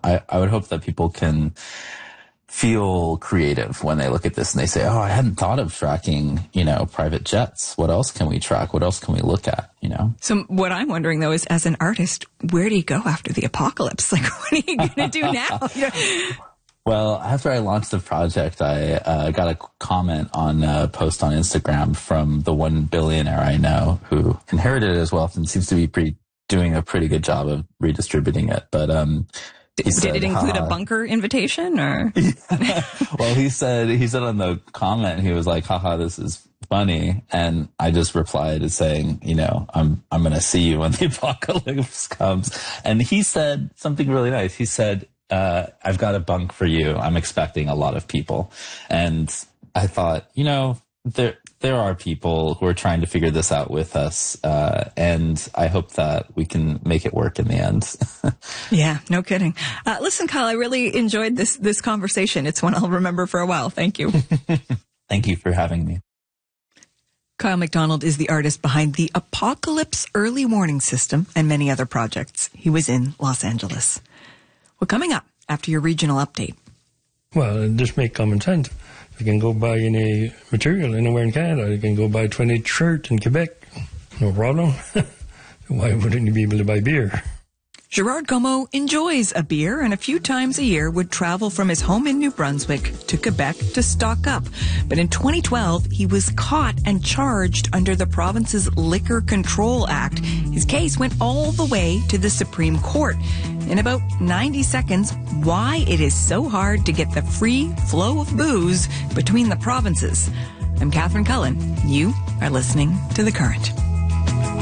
I would hope that people can feel creative when they look at this and they say, oh, I hadn't thought of tracking, private jets. What else can we track? What else can we look at, So what I'm wondering, though, is as an artist, where do you go after the apocalypse? Like, what are you going to do now? Well, after I launched the project, I got a comment on a post on Instagram from the one billionaire I know who inherited his wealth and seems to be doing a pretty good job of redistributing it. But did it include a bunker invitation or? Well, he said on the comment, he was like, haha, this is funny. And I just replied saying, I'm going to see you when the apocalypse comes. And he said something really nice. He said, I've got a bunk for you. I'm expecting a lot of people. And I thought, there are people who are trying to figure this out with us. And I hope that we can make it work in the end. Yeah, no kidding. Listen, Kyle, I really enjoyed this conversation. It's one I'll remember for a while. Thank you. Thank you for having me. Kyle MacDonald is the artist behind the Apocalypse Early Warning System and many other projects. He was in Los Angeles. Well, coming up after your regional update. Well, just make common sense. You can go buy any material anywhere in Canada. You can go buy 20 shirts in Quebec. No problem. Why wouldn't you be able to buy beer? Gerard Como enjoys a beer and a few times a year would travel from his home in New Brunswick to Quebec to stock up. But in 2012, he was caught and charged under the province's Liquor Control Act. His case went all the way to the Supreme Court. In about 90 seconds, why it is so hard to get the free flow of booze between the provinces. I'm Catherine Cullen. You are listening to The Current.